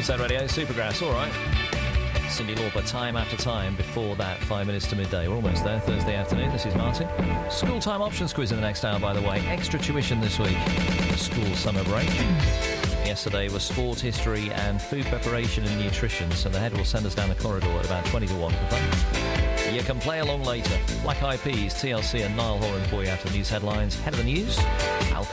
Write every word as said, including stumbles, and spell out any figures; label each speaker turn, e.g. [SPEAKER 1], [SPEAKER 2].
[SPEAKER 1] Queensland Radio, Supergrass, all right. Cyndi Lauper, Time After Time. Before that, five minutes to midday. We're almost there, Thursday afternoon. This is Martin. School time options quiz in the next hour, by the way. Extra tuition this week. School summer break. Yesterday was sport history and food preparation and nutrition, so the head will send us down the corridor at about twenty to one for fun. You can play along later. Black Eyed Peas, T L C and Niall Horan for you after the news headlines. Head of the news, Al